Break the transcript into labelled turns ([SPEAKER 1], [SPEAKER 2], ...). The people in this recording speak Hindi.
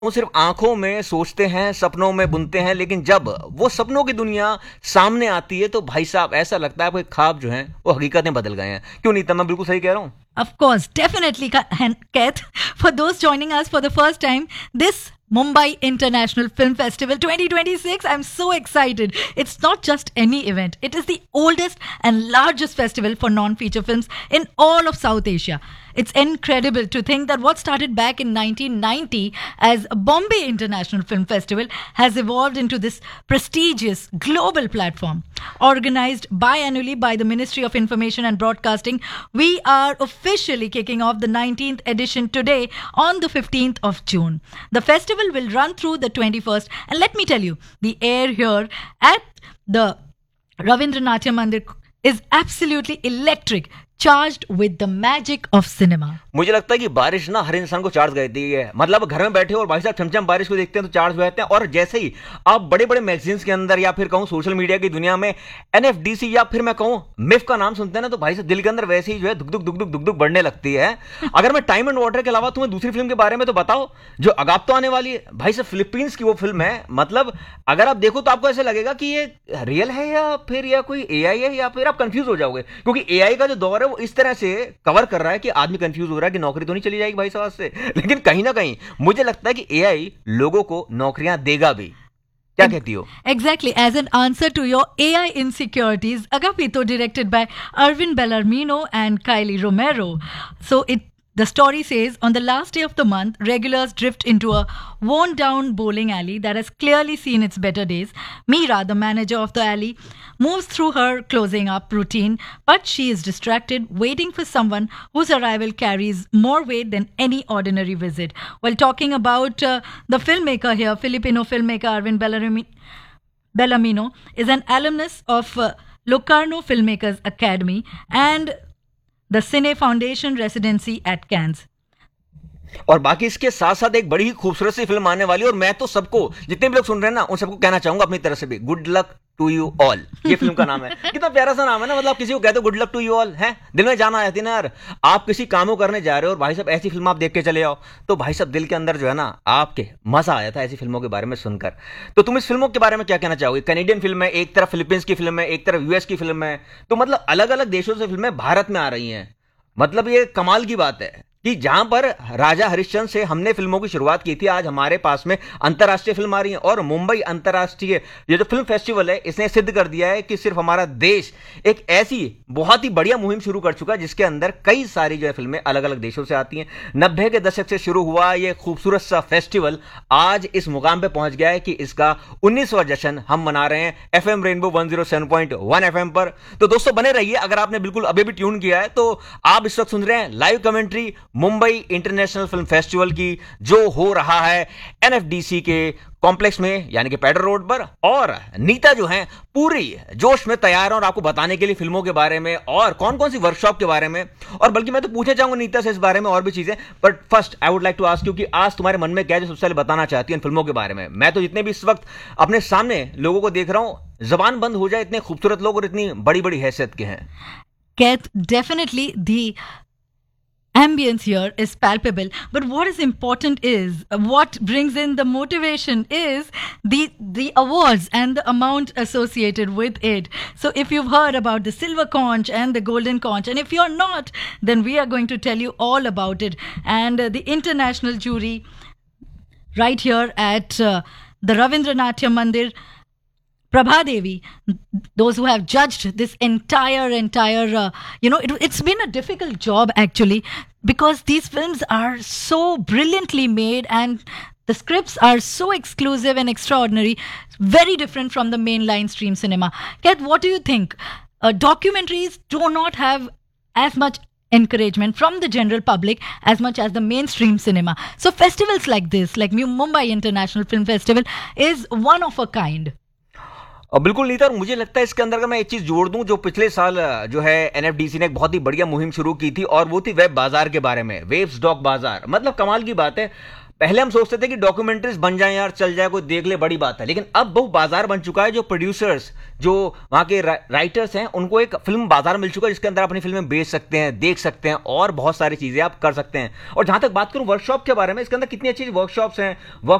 [SPEAKER 1] वो सिर्फ आंखों में सोचते हैं, सपनों में बुनते हैं, लेकिन जब वो सपनों की दुनिया सामने आती है तो भाई साहब ऐसा लगता है आपके ख्वाब जो हैं वो हकीकत में बदल गए हैं। क्यों नीता, मैं बिल्कुल सही कह रहा हूँ?
[SPEAKER 2] Of course, definitely, Kath. For those joining us for the first time, this Mumbai International Film Festival 2026, I'm so excited. It's not just any event. It is the oldest and largest festival for non-feature films in all of South Asia. It's incredible to think that what started back in 1990 as Bombay International Film Festival has evolved into this prestigious global platform. Organized biannually by the Ministry of Information and Broadcasting, we are officially kicking off the 19th edition today on the 15th of June. The festival will run through the 21st, and let me tell you, the air here at the Ravindra Mandir is absolutely electric, charged with the magic of cinema.
[SPEAKER 1] मुझे लगता है कि बारिश ना हर इंसान को चार्ज कर देती है। मतलब घर में बैठे हो और भाई साहब छमछम बारिश को देखते हैं तो चार्ज हो जाते हैं, और जैसे ही आप बड़े बड़े मैगजीन्स के अंदर या फिर कहूं सोशल मीडिया की दुनिया में एनएफडीसी या फिर मैं कहूं मिफ का नाम सुनते हैं ना, तो भाई साहब दिल के अंदर वैसे ही जो है दुख दुख दुख दुख दुख दुख बढ़ने लगती है। अगर मैं टाइम एंड वाटर के अलावा तुम्हें दूसरी फिल्म के बारे में तो बताओ जो अगाप्तो आने वाली है, भाई साहब फिलीपींस की वो फिल्म है। मतलब अगर आप देखो तो आपको ऐसे लगेगा कि ये रियल है या फिर या कोई एआई है, या फिर आप कंफ्यूज हो जाओगे, क्योंकि एआई का जो दौर है वो इस तरह से कवर कर रहा है कि आदमी कंफ्यूज हो रहा है कि नौकरी तो नहीं चली जाएगी भाई साहब से। लेकिन कहीं ना कहीं मुझे लगता है कि एआई लोगों को नौकरियां देगा भी। क्या कहती हो?
[SPEAKER 2] Exactly. As an answer to your AI insecurities, Agapito, directed by Arvin Bellarmino and Kylie Romero. The story says, on the last day of the month, regulars drift into a worn-down bowling alley that has clearly seen its better days. Meera, the manager of the alley, moves through her closing-up routine, but she is distracted, waiting for someone whose arrival carries more weight than any ordinary visit. While talking about the filmmaker here, Filipino filmmaker Arvin Bellarmino is an alumnus of Locarno Filmmakers Academy and the Cine Foundation Residency at Cannes.
[SPEAKER 1] और बाकी इसके साथ साथ एक बड़ी ही खूबसूरत सी फिल्म आने वाली है, और मैं तो सबको, जितने भी लोग सुन रहे हैं ना, उन सबको कहना चाहूंगा अपनी तरफ से भी, good luck to you all. ये फिल्म का नाम है। कितना प्यारा सा नाम है ना। मतलब किसी को कहते हो good luck to you all, है दिल में जान आ जाती ना यार। आप किसी कामों करने जा रहे हो और भाई साहब ऐसी फिल्म आप देख के चले आओ तो भाई साहब दिल के अंदर जो है ना आपके मजा आया था ऐसी फिल्मों के बारे में सुनकर। तो तुम इस फिल्मों के बारे में क्या कहना चाहोगे? कैनेडियन फिल्म है, एक तरफ फिलीपींस की फिल्म है, एक तरफ यूएस की फिल्म है, तो मतलब अलग अलग देशों से फिल्में भारत में आ रही हैं। मतलब ये कमाल की बात है कि जहां पर राजा हरिश्चंद्र से हमने फिल्मों की शुरुआत की थी, आज हमारे पास में अंतर्राष्ट्रीय फिल्म आ रही है। और मुंबई अंतर्राष्ट्रीय ये जो फिल्म फेस्टिवल है इसने सिद्ध कर दिया है कि सिर्फ हमारा देश एक ऐसी बहुत ही बढ़िया मुहिम शुरू कर चुका है जिसके अंदर कई सारी जो है फिल्में अलग अलग देशों से आती हैं। 90 के दशक से शुरू हुआ ये खूबसूरत सा फेस्टिवल आज इस मुकाम पे पहुंच गया है कि इसका 19वां जश्न हम मना रहे हैं एफएम रेनबो 107.1 एफएम पर। तो दोस्तों बने रहिए। अगर आपने बिल्कुल अभी भी ट्यून किया है तो आप इस वक्त सुन रहे हैं live commentary Mumbai international film festival की, जो हो रहा है एनएफडीसी के कॉम्प्लेक्स में यानी कि पेडर रोड पर। और नीता जो है पूरी जोश में तैयार है और आपको बताने के लिए फिल्मों के बारे में और कौन कौन सी वर्कशॉप के बारे में, और बल्कि मैं तो पूछना चाहूंगा नीता से इस बारे में और भी चीजें। But first I would like to ask you कि आज तुम्हारे मन में क्या है जो सबसे पहले बताना चाहती है इन फिल्मों के बारे में? मैं तो जितने भी इस वक्त अपने सामने लोगों को देख रहा हूं, जबान बंद हो जाए, इतने खूबसूरत लोग और इतनी बड़ी बड़ी हैसियत के हैं।
[SPEAKER 2] Kath, definitely the ambience here is palpable, but what is important is what brings in the motivation is the awards and the amount associated with it. So if you've heard about the silver conch and the golden conch, and if you're not, then we are going to tell you all about it. And the international jury right here at the Ravindra Mandir, Prabha Devi, those who have judged this entire it's been a difficult job actually, because these films are so brilliantly made and the scripts are so exclusive and extraordinary, very different from the mainline stream cinema. Kath, what do you think? Documentaries do not have as much encouragement from the general public as much as the mainstream cinema. So festivals like this, like Mumbai International Film Festival, is one of a kind.
[SPEAKER 1] और बिल्कुल नीता, और मुझे लगता है इसके अंदर अगर मैं एक चीज जोड़ दूं, जो पिछले साल जो है एनएफडीसी ने एक बहुत ही बढ़िया मुहिम शुरू की थी और वो थी वेब बाजार के बारे में, वेब्स डॉक बाजार। मतलब कमाल की बात है, पहले हम सोचते थे कि डॉक्यूमेंट्रीज बन जाए यार, चल जाए, कोई देख ले, बड़ी बात है, लेकिन अब वो बाजार बन चुका है। जो प्रोड्यूसर्स, जो वहां के राइटर्स हैं, उनको एक फिल्म बाजार मिल चुका है जिसके अंदर अपनी फिल्में बेच सकते हैं, देख सकते हैं और बहुत सारी चीजें आप कर सकते हैं। और जहां तक बात करूं वर्कशॉप के बारे में, इसके अंदर कितनी अच्छी वर्कशॉप्स हैं।